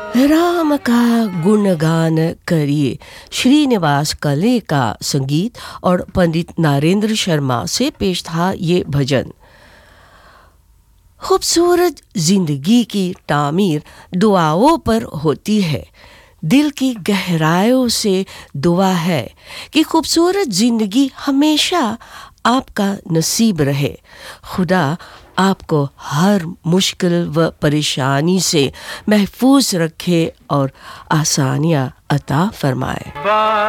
राम का गुणगान करिए श्रीनिवास कले का संगीत और पंडित नरेंद्र शर्मा से पेश था ये भजन। खूबसूरत जिंदगी की तामीर दुआओं पर होती है। दिल की गहराइयों से दुआ है कि खूबसूरत जिंदगी हमेशा आपका नसीब रहे। खुदा आपको हर मुश्किल व परेशानी से महफूज रखे और आसानियां अता फरमाए।